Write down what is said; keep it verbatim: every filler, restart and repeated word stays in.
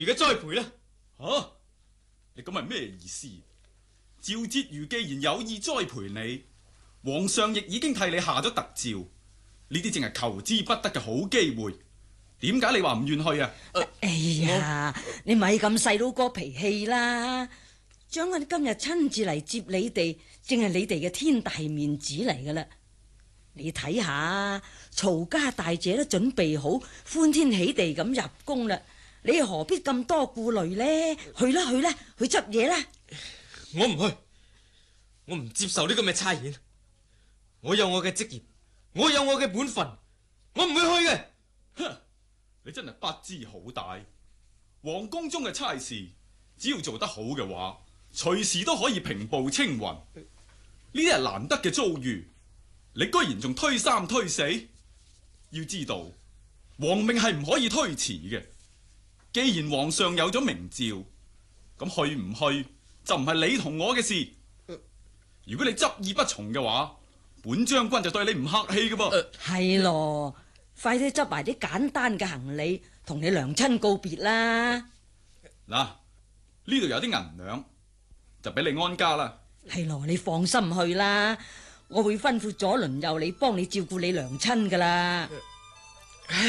如嘅栽培呢？吓、啊，你咁係咩意思？趙婕妤既然有意栽培你，皇上亦已經替你下咗特詔，呢啲正係求之不得嘅好機會。點解你話唔願去啊？ 呃、哎呀，我你咪咁細佬哥脾氣啦！將軍今日親自嚟接你哋，正係你哋嘅天大面子嚟噶啦。你睇下，曹家大姐都準備好，歡天喜地咁入宮啦。你何必咁多顧慮呢？去啦去啦，去執嘢啦！ 我唔去，我唔接受呢個咩差遣。我有我嘅職業，我有我嘅本分，我唔會去嘅。 哼，你真係不知好歹。皇宮中嘅差事，只要做得好嘅話，隨時都可以平步青雲。呢啲係難得嘅遭遇，你居然仲推三推四？要知道，皇命係唔可以推遲嘅。既然皇上有咗明詔，咁去唔去就唔係你同我嘅事。如果你執意不從嘅話，本將軍就對你唔客氣嘅噃。 係咯，快啲執埋啲簡單嘅行李，同你娘親告別啦。 嗱，呢度有啲銀兩，就俾你安家啦。 係咯，你放心去啦，我會吩咐左鄰右里幫你照顧你娘親噶啦。